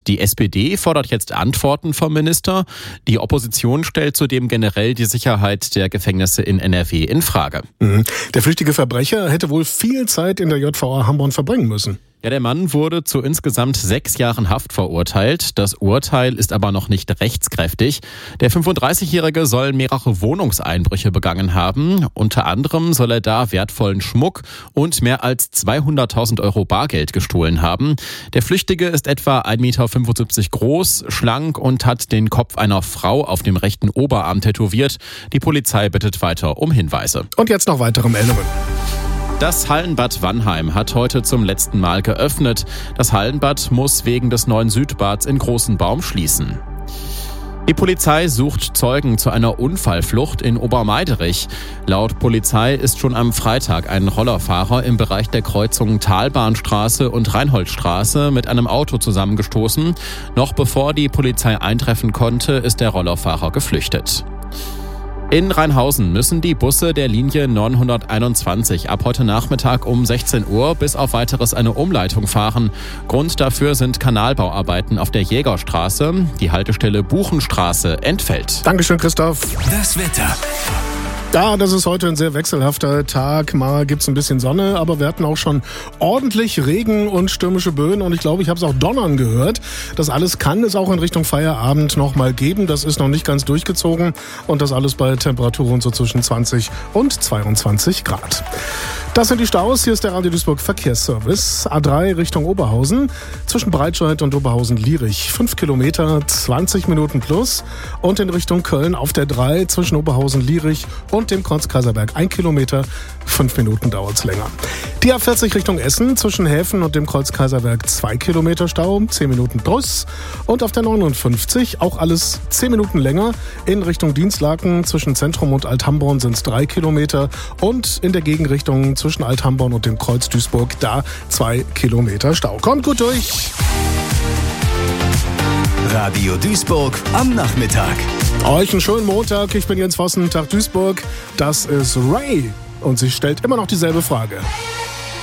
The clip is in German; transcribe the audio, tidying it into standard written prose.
Die SPD fordert jetzt Antworten vom Minister. Die Opposition stellt zudem generell die Sicherheit der Gefängnisse in NRW in Frage. Der flüchtige Verbrecher hätte wohl viel Zeit in der JVA Hamborn verbringen müssen. Ja, der Mann wurde zu insgesamt 6 Jahren Haft verurteilt. Das Urteil ist aber noch nicht rechtskräftig. Der 35-Jährige soll mehrere Wohnungseinbrüche begangen haben. Unter anderem soll er da wertvollen Schmuck und mehr als 200.000 Euro Bargeld gestohlen haben. Der Flüchtige ist etwa 1,75 Meter groß, schlank und hat den Kopf einer Frau auf dem rechten Oberarm tätowiert. Die Polizei bittet weiter um Hinweise. Und jetzt noch weitere Meldungen. Das Hallenbad Wannheim hat heute zum letzten Mal geöffnet. Das Hallenbad muss wegen des neuen Südbads in Großen Baum schließen. Die Polizei sucht Zeugen zu einer Unfallflucht in Obermeiderich. Laut Polizei ist schon am Freitag ein Rollerfahrer im Bereich der Kreuzung Talbahnstraße und Reinholdstraße mit einem Auto zusammengestoßen. Noch bevor die Polizei eintreffen konnte, ist der Rollerfahrer geflüchtet. In Rheinhausen müssen die Busse der Linie 921 ab heute Nachmittag um 16 Uhr bis auf Weiteres eine Umleitung fahren. Grund dafür sind Kanalbauarbeiten auf der Jägerstraße. Die Haltestelle Buchenstraße entfällt. Dankeschön, Christoph. Das Wetter. Ja, das ist heute ein sehr wechselhafter Tag. Mal gibt's ein bisschen Sonne, aber wir hatten auch schon ordentlich Regen und stürmische Böen. Und ich glaube, ich habe es auch donnern gehört. Das alles kann es auch in Richtung Feierabend noch mal geben. Das ist noch nicht ganz durchgezogen. Und das alles bei Temperaturen so zwischen 20 und 22 Grad. Das sind die Staus. Hier ist der Radio Duisburg Verkehrsservice. A3 Richtung Oberhausen. Zwischen Breitscheid und Oberhausen-Lierich. 5 Kilometer, 20 Minuten plus. Und in Richtung Köln auf der 3 zwischen Oberhausen-Lierich und dem Kreuz Kaiserberg 1 Kilometer, 5 Minuten dauert's länger. Die A40 Richtung Essen zwischen Häfen und dem Kreuz Kaiserberg 2 Kilometer Stau, 10 Minuten plus. Und auf der 59 auch alles 10 Minuten länger. In Richtung Dienstlaken zwischen Zentrum und Althamborn sind's 3 Kilometer. Und in der Gegenrichtung zwischen Althamborn und dem Kreuz Duisburg da 2 Kilometer Stau. Kommt gut durch! Radio Duisburg am Nachmittag. Euch einen schönen Montag. Ich bin Jens Vossen, Tag Duisburg. Das ist Ray. Und sie stellt immer noch dieselbe Frage.